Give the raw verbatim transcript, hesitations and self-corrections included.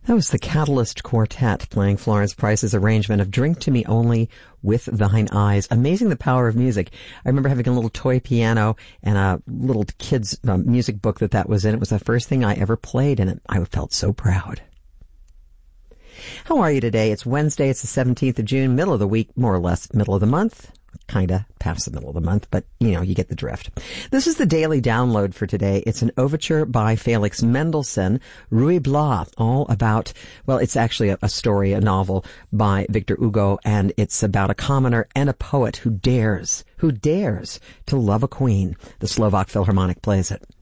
That was the Catalyst Quartet playing Florence Price's arrangement of Drink to Me Only with Thine Eyes. Amazing the power of music. I remember having a little toy piano and a little kid's uh, music book that that was in. It was the first thing I ever played, and it, I felt so proud. How are you today? It's Wednesday. It's the seventeenth of June, middle of the week, more or less middle of the month. Kind of past the middle of the month, but, you know, you get the drift. This is the daily download for today. It's an overture by Felix Mendelssohn, Ruy Blas, all about, well, it's actually a, a story, a novel by Victor Hugo, and it's about a commoner and a poet who dares, who dares to love a queen. The Slovak Philharmonic plays it.